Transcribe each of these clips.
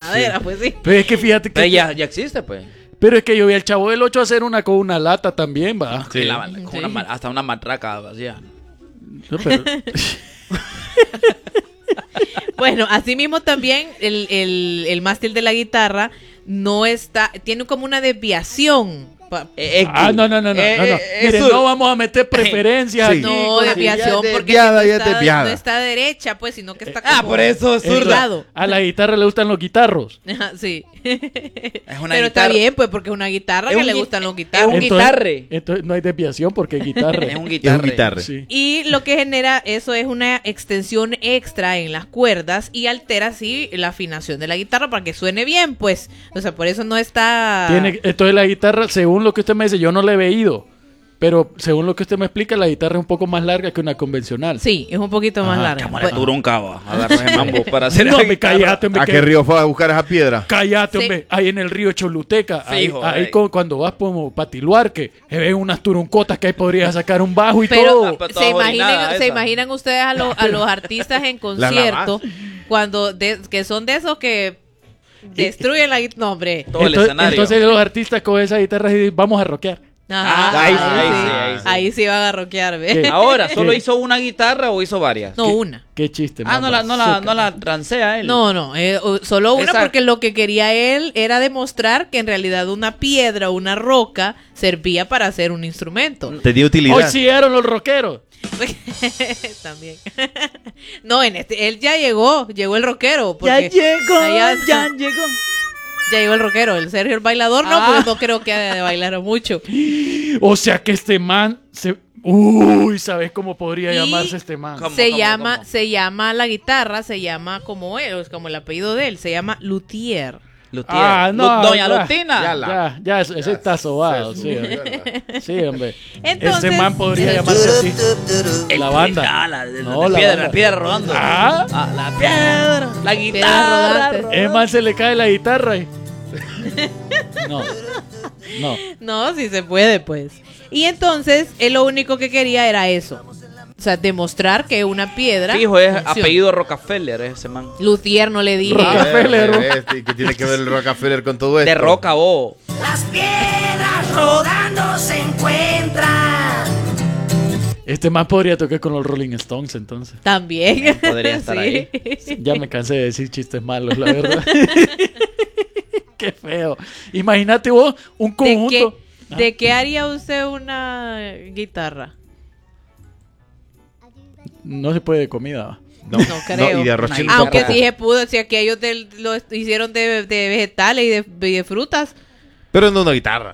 madera, Sí. pues sí. Pero es que fíjate que... Pero ya existe, pues. Pero es que yo vi al Chavo del 8 hacer una con una lata también, va. Sí. Sí. Con hasta una matraca vacía. No, pero- Bueno, así mismo también el mástil de la guitarra no está, tiene como una desviación. no. Miren, no vamos a meter preferencias Sí. aquí. No, desviación, ya porque desviada, no ya está, desviada. no está derecha, pues, sino que está como... por eso es zurda. zurda. A la guitarra le gustan los guitarros. Ajá, sí. Es una Pero está guitarra. bien, pues, porque es una guitarra Es que un le gui- gustan los es guitarros. un guitarre. Entonces no hay desviación porque es guitarra. Es un Es guitarre. un guitarre. Sí. Y lo que genera eso es una extensión extra en las cuerdas y altera así la afinación de la guitarra para que suene bien, pues. O sea, por eso no está... Entonces la guitarra, según lo que usted me dice, yo no la he veído. Pero según lo que usted me explica, la guitarra es un poco más larga que una convencional. Sí, es un poquito más Ajá, larga. Cámara, Pues, duro un cabo. Agarra ese mambo para hacer No, la me guitarra. cállate, hombre. ¿A qué río fue a buscar esa piedra? Cállate, Sí. hombre. Ahí en el río Choluteca. Fijo, ahí ahí. cuando vas como patiluar, que se ven unas turuncotas que ahí podrías sacar un bajo y pero todo. Pero ¿se toda imaginan, orinada se esa. imaginan ustedes a los artistas en concierto cuando que son de esos que destruyen la guitarra? No, hombre. Todo el escenario. Entonces los artistas con esa guitarra dicen, vamos a rockear. Ajá, ahí ahí, sí. ahí sí van a rockear, ¿ves? ¿Qué? Ahora, ¿solo ¿Qué? hizo una guitarra o hizo varias? No, una. Qué chiste. Ah, mamá. no la transea él. No, solo una Esa- porque lo que quería él era demostrar que en realidad una piedra o una roca servía para hacer un instrumento. Tenía utilidad. Hoy sí eran los rockeros. También. No, él ya llegó el rockero. Porque ya llegó. ya llegó el rockero, el Sergio el bailador, no, Ah. porque no creo que haya de bailar mucho. O sea que este man se... Uy, ¿sabes cómo podría Y- llamarse este man? ¿Cómo? Se llama la guitarra, se llama como él, es como el apellido de él, se llama Luthier. Luthier. Ah, no, Doña ya. Lutina. Ya, ese está sobado, sí, hombre. Sí, hombre. Entonces- Ese man podría llamarse así. La banda. Ah, la No, la piedra, banda. la piedra rodando. Ah. La piedra. La guitarra. rodantes. Es man, se le cae la guitarra y... No. No, sí se puede, pues. Y entonces, él lo único que quería era eso. O sea, demostrar que una piedra... Fijo, es funciona. apellido Rockefeller ese man. Luthier, no le dije. Rockefeller. ¿Qué tiene que ver el Rockefeller con todo esto? De roca, vos. Las piedras rodando se encuentran. Este man podría tocar con los Rolling Stones, entonces. También. Podría estar ahí. Ya me cansé de decir chistes malos, la verdad. Qué feo. Imagínate vos un conjunto... ¿De qué haría usted una guitarra? No se puede de comida. No, No creo. y de arroz chino Aunque tampoco. sí se pudo, si aquellos lo hicieron de vegetales y de frutas. Pero no una guitarra.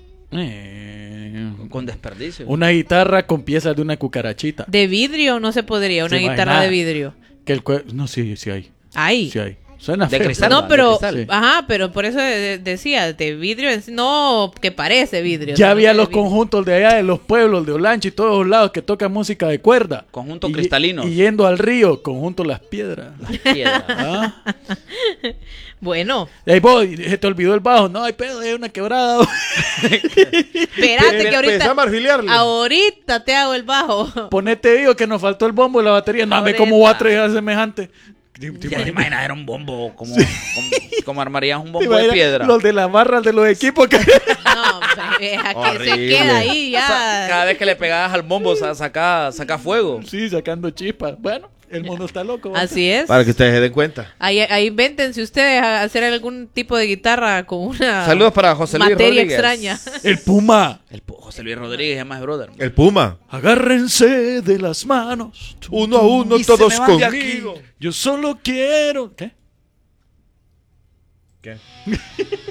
Con desperdicio. Una guitarra con piezas de una cucarachita. De vidrio no se podría, una ¿Se guitarra imagina? de vidrio. Que no, sí hay. Ahí. Sí hay. Suena De feo. cristal. No, pero, de cristal. ajá, pero por eso decía, de vidrio, no, que parece vidrio. Ya o sea, había no los de vidrio. conjuntos de allá de los pueblos de Olancho y todos los lados que tocan música de cuerda. Conjuntos Y- cristalinos. Y yendo al río, conjunto Las Piedras. Piedra. ¿Ah? Bueno, Y ahí vos, y se te olvidó el bajo. No, hay pedo, hay una quebrada. espérate que Pensaba afiliarle. ahorita te hago el bajo. Ponete digo que nos faltó el bombo y la batería. No, Ahorita. ¿cómo voy a traer semejante? ¿Te Ya te imaginas? imaginas, era un bombo. Como armarías un ¿Te bombo de imaginas? piedra. Los de las barras de los equipos que... No, hombre, aquí se Horrible. queda ahí O sea, cada ya. vez que le pegabas al bombo saca fuego. Sí, sacando chispas. Bueno, el mundo está loco. ¿va? Así es. Para que ustedes se den cuenta. Ahí invéntense ustedes a hacer algún tipo de guitarra con una Saludos para José Luis materia Rodríguez. extraña. El Puma. José Luis Rodríguez es más brother. El Puma. Agárrense de las manos. Uno a uno, Y se todos me van de conmigo. Yo solo quiero... ¿Qué? ¿Qué?